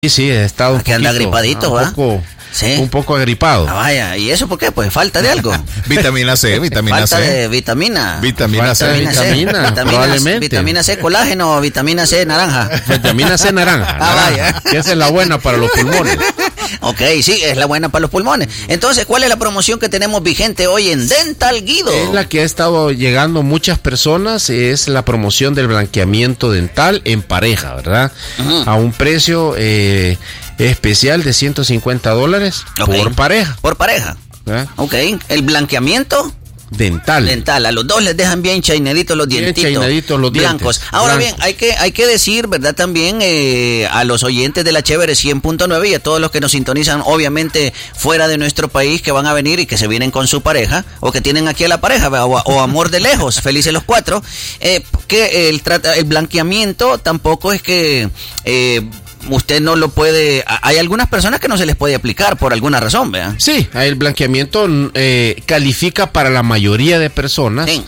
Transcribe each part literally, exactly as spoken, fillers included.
Sí, sí, he estado un que anda agripadito, un ¿va? poco, sí. un poco agripado. Ah, vaya, ¿y eso por qué? Pues falta de algo. Vitamina C, vitamina falta C. Falta de vitamina. Vitamina C. Vitamina C, vitamina, vitamina, probablemente. Vitamina C colágeno o vitamina C naranja. Vitamina C naranja, Ah, naranja, vaya. que esa es la buena para los pulmones. Ok, sí, es la buena para los pulmones. Entonces, ¿cuál es la promoción que tenemos vigente hoy en Dental Guido? Es la que ha estado llegando muchas personas, es la promoción del blanqueamiento dental en pareja, ¿verdad? Uh-huh. A un precio eh, especial de ciento cincuenta dólares okay. por pareja. Por pareja. ¿Eh? Ok, el blanqueamiento dental. Dental, a los dos les dejan bien chainaditos los bien dientitos chainaditos los blancos. Dientes, Ahora blancos. bien, hay que hay que decir, ¿verdad? También eh, a los oyentes de la Chévere cien punto nueve y a todos los que nos sintonizan, obviamente, fuera de nuestro país, que van a venir y que se vienen con su pareja, o que tienen aquí a la pareja, o, o amor de lejos, felices los cuatro, eh, que el, trata, el blanqueamiento tampoco es que... Eh, usted no lo puede... Hay algunas personas que no se les puede aplicar por alguna razón, ¿verdad? Sí, el blanqueamiento eh, califica para la mayoría de personas. Sí.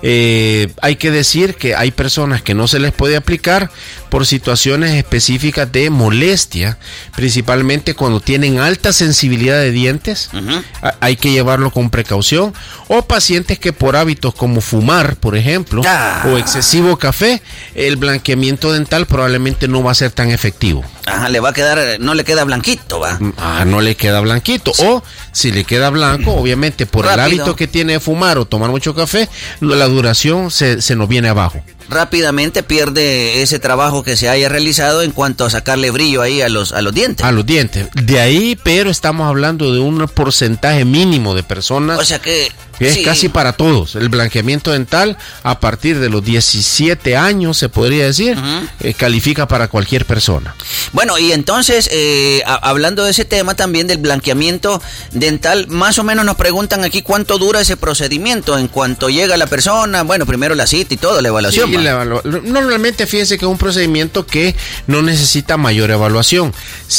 Eh, hay que decir que hay personas que no se les puede aplicar por situaciones específicas de molestia, principalmente cuando tienen alta sensibilidad de dientes. Uh-huh. Hay que llevarlo con precaución, o pacientes que por hábitos como fumar, por ejemplo, ah. o excesivo café, el blanqueamiento dental probablemente no va a ser tan efectivo. Ajá, le va a quedar, no le queda blanquito, va. Ah, no le queda blanquito, sí. O si le queda blanco, obviamente por Rápido. el hábito que tiene de fumar o tomar mucho café, la duración se, se nos viene abajo. Rápidamente pierde ese trabajo que se haya realizado en cuanto a sacarle brillo ahí a los a los dientes. A los dientes. De ahí, pero estamos hablando de un porcentaje mínimo de personas. O sea que... que es sí. casi para todos. El blanqueamiento dental a partir de los diecisiete años, se podría decir, uh-huh. eh, califica para cualquier persona. Bueno, y entonces, eh, a, hablando de ese tema también del blanqueamiento dental, más o menos nos preguntan aquí cuánto dura ese procedimiento en cuanto llega la persona. Bueno, primero la cita y todo, la evaluación. Sí, la evalu- normalmente fíjense que es un procedimiento que no necesita mayor evaluación.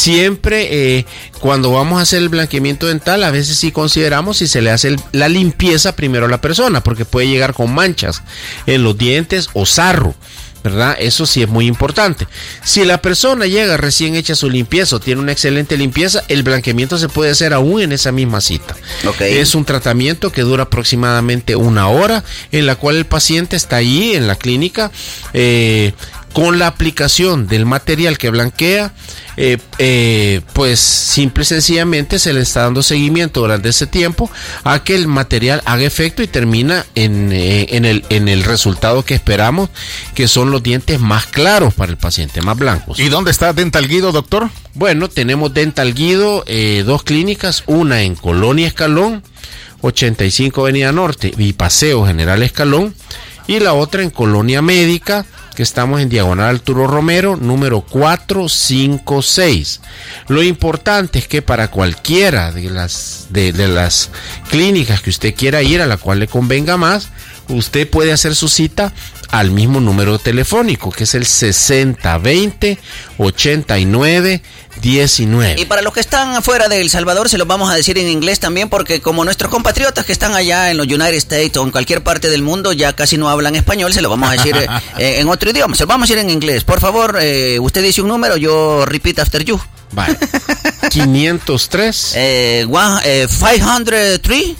Siempre eh, cuando vamos a hacer el blanqueamiento dental, a veces sí consideramos si se le hace el, la limpieza primero a la persona, porque puede llegar con manchas en los dientes o sarro, ¿verdad? Eso sí es muy importante. Si la persona llega recién hecha su limpieza o tiene una excelente limpieza, el blanqueamiento se puede hacer aún en esa misma cita. Okay. Es un tratamiento que dura aproximadamente una hora, en la cual el paciente está allí en la clínica eh, con la aplicación del material que blanquea. Eh, eh, pues simple y sencillamente se le está dando seguimiento durante ese tiempo a que el material haga efecto y termina en, eh, en, el, en el resultado que esperamos, que son los dientes más claros para el paciente, más blancos. ¿Y dónde está Dental Guido, doctor? Bueno, tenemos Dental Guido, eh, dos clínicas, una en Colonia Escalón, ochenta y cinco Avenida Norte y Paseo General Escalón, y la otra en Colonia Médica, que estamos en diagonal Arturo Romero, número cuatrocientos cincuenta y seis. Lo importante es que para cualquiera de las, de, de las clínicas que usted quiera ir, a la cual le convenga más, usted puede hacer su cita al mismo número telefónico, que es el sesenta veinte ochenta y nueve diecinueve. Y para los que están afuera de El Salvador, se los vamos a decir en inglés también, porque como nuestros compatriotas que están allá en los United States o en cualquier parte del mundo ya casi no hablan español, se lo vamos a decir eh, en otro idioma, se lo vamos a decir en inglés. Por favor, eh, usted dice un número, yo repeat after you. Vale. quinientos tres. Eh, one, eh, quinientos tres.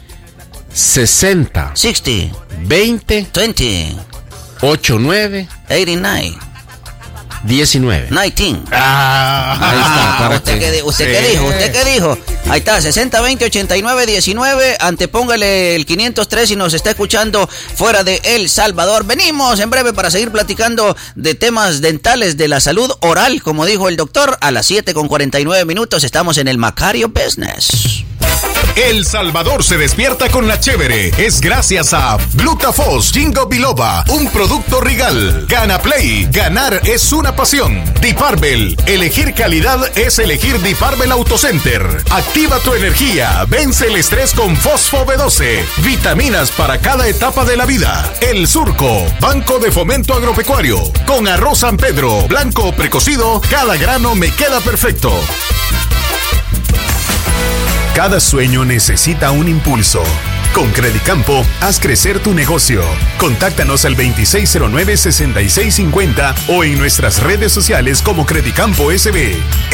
sesenta. sesenta. veinte. veinte. ochenta y nueve. ochenta y nueve. diecinueve. diecinueve. Ah, ahí está. Para ¿Usted, que... qué, ¿Usted sí. qué dijo? ¿Usted qué dijo? Ahí está, sesenta, veinte, ochenta y nueve, diecinueve. Antepóngale el quinientos tres si nos está escuchando fuera de El Salvador. Venimos en breve para seguir platicando de temas dentales, de la salud oral, como dijo el doctor. A las siete con cuarenta y nueve minutos estamos en el Macario Business. El Salvador se despierta con la Chévere. Es gracias a Glutafos Ginkgo Biloba, un producto Regal. Gana Play, ganar es una pasión. Diparbel, elegir calidad es elegir Diparbel Autocenter. Activa tu energía, vence el estrés con Fosfo B doce. Vitaminas para cada etapa de la vida. El Surco, Banco de Fomento Agropecuario. Con arroz San Pedro, blanco o precocido, cada grano me queda perfecto. Cada sueño necesita un impulso. Con Credicampo, haz crecer tu negocio. Contáctanos al veintiséis cero nueve, sesenta y seis cincuenta o en nuestras redes sociales como Credicampo S B.